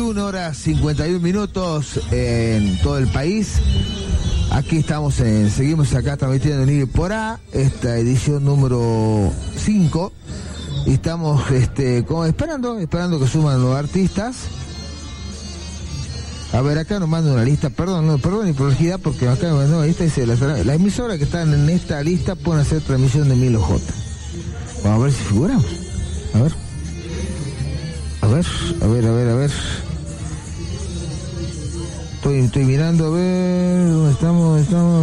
21:51 en todo el país. Aquí estamos, seguimos acá transmitiendo en IBE por A, esta edición número 5. Y estamos esperando que suman los artistas. A ver, acá nos manda una lista, perdón y por rigidez, porque acá nos manda una lista, dice, las emisoras que están en esta lista pueden hacer transmisión de Milo J. Vamos a ver si figuramos. A ver. Estoy mirando, a ver, ¿dónde estamos?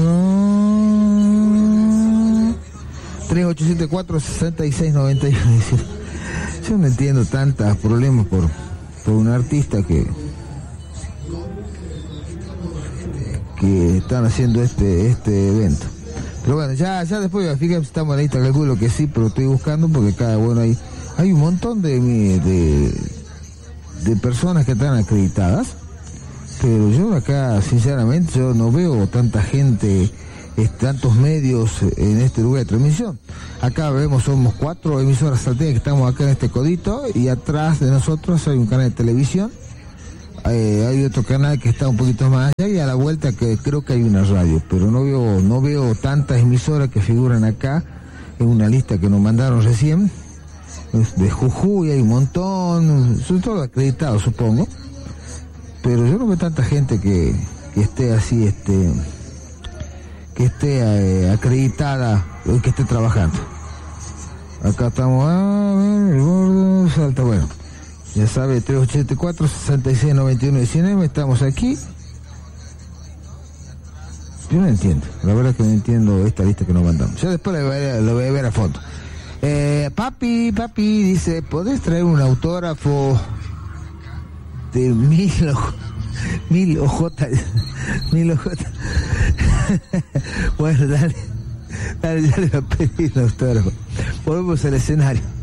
3874-6691. Yo no entiendo tantos problemas por un artista que están haciendo este evento. Pero bueno, ya después, fíjate, estamos en la lista, calculo que sí, pero estoy buscando porque hay un montón de personas que están acreditadas, pero yo acá, sinceramente, yo no veo tanta gente, tantos medios en este lugar de transmisión. Acá vemos, somos 4 emisoras salteñas que estamos acá en este codito, y atrás de nosotros hay un canal de televisión, hay otro canal que está un poquito más allá, y a la vuelta que creo que hay una radio, pero no veo tantas emisoras que figuran acá en una lista que nos mandaron recién. De Jujuy hay un montón, son todos acreditados, supongo, pero yo no veo tanta gente que esté así, que esté acreditada, que esté trabajando. Acá estamos, el gordo salta, bueno, ya sabe, 384-6691-19, estamos aquí. Yo no entiendo, la verdad que no entiendo esta lista que nos mandamos. Ya después lo voy a ver a fondo. Papi, dice, ¿podés traer un autógrafo de Milo J? Bueno, dale, ya le voy a pedir un autógrafo. Volvemos al escenario.